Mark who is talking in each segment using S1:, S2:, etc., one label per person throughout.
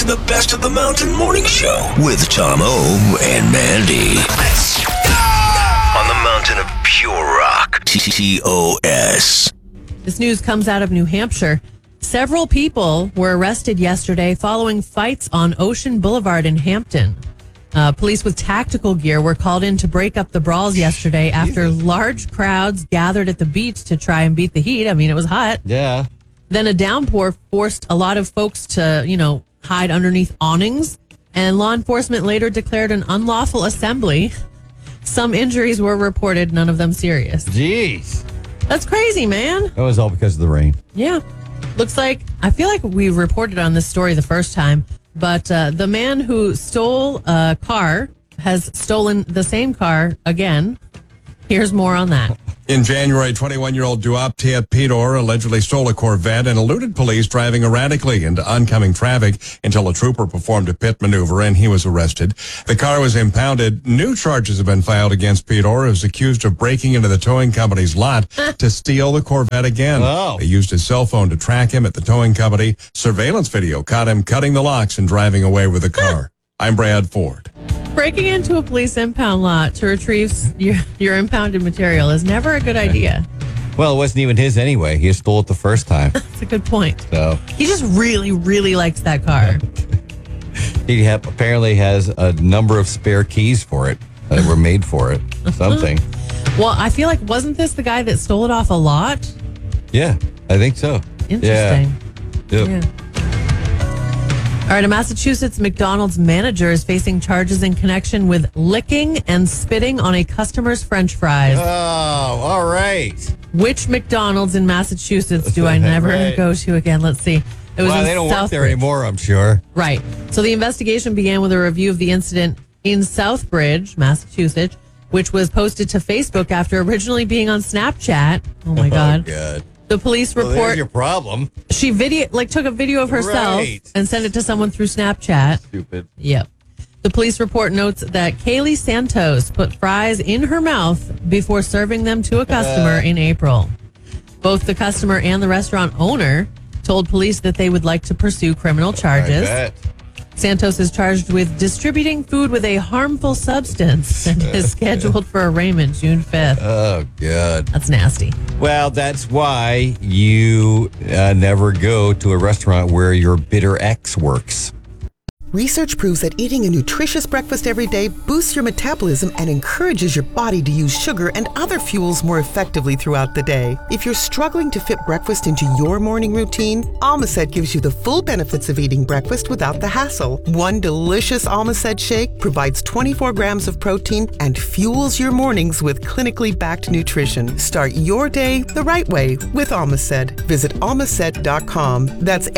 S1: the Best of the Mountain Morning Show with Tom O and Mandy. Let's go! On the mountain of pure rock. TOS.
S2: This news comes out of New Hampshire. Several people were arrested yesterday following fights on Ocean Boulevard in Hampton. Police with tactical gear were called in to break up the brawls yesterday after large crowds gathered at the beach to try and beat the heat. I mean, it was hot.
S3: Yeah.
S2: Then a downpour forced a lot of folks to, hide underneath awnings. And law enforcement later declared an unlawful assembly. Some injuries were reported, none of them serious.
S3: Jeez.
S2: That's crazy, man.
S3: That was all because of the rain.
S2: Yeah. Looks like, I feel like we reported on this story the first time, but the man who stole a car has stolen the same car again. Here's more on that.
S4: In January, 21-year-old Duop Pedor allegedly stole a Corvette and eluded police driving erratically into oncoming traffic until a trooper performed a pit maneuver and he was arrested. The car was impounded. New charges have been filed against Pedor, who's accused of breaking into the towing company's lot to steal the Corvette again.
S3: Oh.
S4: They used his cell phone to track him at the towing company. Surveillance video caught him cutting the locks and driving away with the car. I'm Brad Ford.
S2: Breaking into a police impound lot to retrieve your impounded material is never a good idea.
S3: Well, it wasn't even his anyway. He stole it the first time.
S2: That's a good point.
S3: So
S2: He just really, really likes that car.
S3: he apparently has a number of spare keys for it that were made for it. Something.
S2: Well, I feel like, wasn't this the guy that stole it off a lot?
S3: Yeah, I think so.
S2: Interesting.
S3: Yep.
S2: Yeah. All right, a Massachusetts McDonald's manager is facing charges in connection with licking and spitting on a customer's French fries.
S3: Oh, all right.
S2: Which McDonald's in Massachusetts do I never
S3: Right.
S2: go to again? Let's see. It was in
S3: They don't work there
S2: Southbridge.
S3: anymore, I'm sure.
S2: Right. So the investigation began with a review of the incident in Southbridge, Massachusetts, which was posted to Facebook after originally being on Snapchat. Oh my God.
S3: Oh, God.
S2: The police
S3: Well,
S2: report
S3: there's your problem.
S2: she took a video of herself
S3: Right.
S2: and sent it to someone through Snapchat.
S3: Stupid.
S2: Yep. The police report notes that Kaylee Santos put fries in her mouth before serving them to a customer in April. Both the customer and the restaurant owner told police that they would like to pursue criminal charges.
S3: I bet.
S2: Santos is charged with distributing food with a harmful substance and is scheduled for arraignment June 5th.
S3: Oh, God.
S2: That's nasty.
S3: Well, that's why you never go to a restaurant where your bitter ex works.
S5: Research proves that eating a nutritious breakfast every day boosts your metabolism and encourages your body to use sugar and other fuels more effectively throughout the day. If you're struggling to fit breakfast into your morning routine, Almacet gives you the full benefits of eating breakfast without the hassle. One delicious Almacet shake provides 24 grams of protein and fuels your mornings with clinically backed nutrition. Start your day the right way with Almacet. Visit almacet.com. That's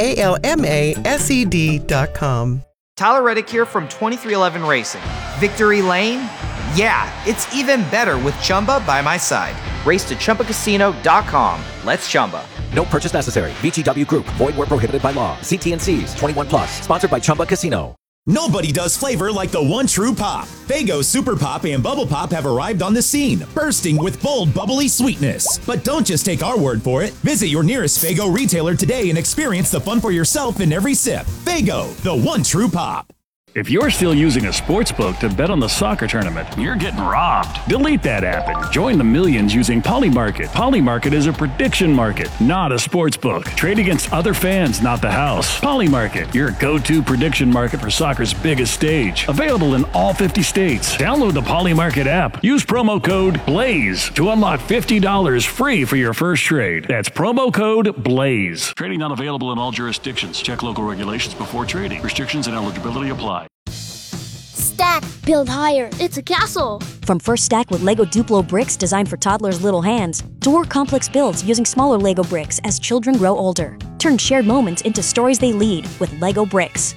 S5: ALMASED.com.
S6: Tyler Reddick here from 2311 Racing. Victory Lane? Yeah, it's even better with Chumba by my side. Race to ChumbaCasino.com. Let's Chumba.
S7: No purchase necessary. VGW Group. Void where prohibited by law. See T&Cs. 21 plus. Sponsored by Chumba Casino.
S8: Nobody does flavor like the one true pop. Faygo Super Pop and Bubble Pop have arrived on the scene, bursting with bold, bubbly sweetness. But don't just take our word for it. Visit your nearest Faygo retailer today and experience the fun for yourself in every sip. Faygo, the one true pop.
S9: If you're still using a sports book to bet on the soccer tournament, you're getting robbed. Delete that app and join the millions using Polymarket. Polymarket is a prediction market, not a sports book. Trade against other fans, not the house. Polymarket, your go-to prediction market for soccer's biggest stage. Available in all 50 states. Download the Polymarket app. Use promo code BLAZE to unlock $50 free for your first trade. That's promo code BLAZE. Trading not available in all jurisdictions. Check local regulations before trading. Restrictions and eligibility apply.
S10: Stack, build higher. It's a castle.
S11: From First Stack with Lego Duplo bricks designed for toddlers' little hands, to more complex builds using smaller Lego bricks as children grow older. Turn shared moments into stories they lead with Lego bricks.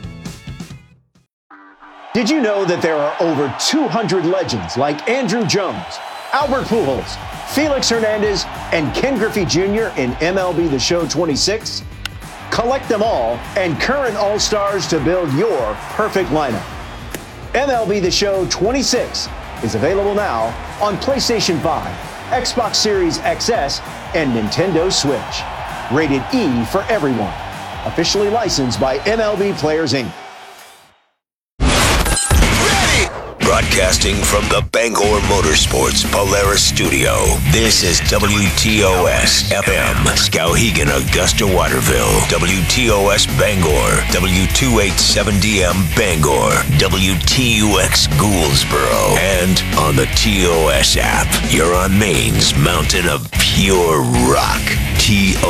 S12: Did you know that there are over 200 legends like Andrew Jones, Albert Pujols, Felix Hernandez, and Ken Griffey Jr. in MLB The Show 26? Collect them all and current All-Stars to build your perfect lineup. MLB The Show 26 is available now on PlayStation 5, Xbox Series XS, and Nintendo Switch. Rated E for everyone. officially licensed by MLB Players Inc.
S1: Broadcasting from the Bangor Motorsports Polaris Studio, this is WTOS FM, Skowhegan, Augusta, Waterville, WTOS Bangor, W287DM Bangor, WTUX Gouldsboro, and on the TOS app. You're on Maine's mountain of pure rock, TOS.